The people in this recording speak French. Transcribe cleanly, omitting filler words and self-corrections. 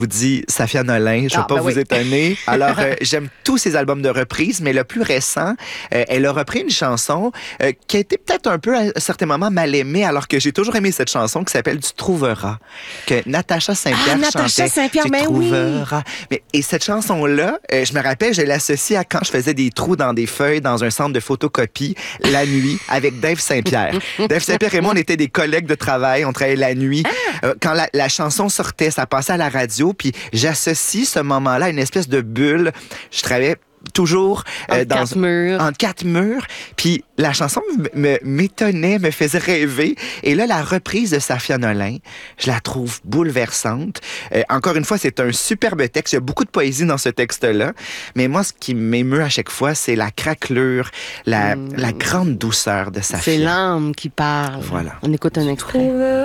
vous dit Safia Nolin, je ne vais pas vous étonner. Alors, j'aime tous ses albums de reprise, mais le plus récent, elle a repris une chanson qui a été peut-être un peu, à certains moments, mal aimée, alors que j'ai toujours aimé cette chanson qui s'appelle « Tu trouveras », que Natacha Saint-Pierre chantait. Natacha Saint-Pierre, Tu trouveras. Mais, et cette chanson-là, je me rappelle, je l'associe à quand je faisais des trous dans des feuilles dans un centre de photocopie la nuit avec Dave Saint-Pierre. Dave Saint-Pierre et moi, on était des collègues de travail, on travaillait la nuit. Quand la chanson sortait, ça passait à la radio, puis j'associe ce moment-là à une espèce de bulle. Je travaillais toujours entre quatre murs. Puis la chanson m'étonnait, me faisait rêver. Et là, la reprise de Safia Nolin, je la trouve bouleversante. Encore une fois, c'est un superbe texte. Il y a beaucoup de poésie dans ce texte-là. Mais moi, ce qui m'émeut à chaque fois, c'est la craquelure, la grande douceur de Safia. C'est l'âme qui parle. Voilà. On écoute un extrait.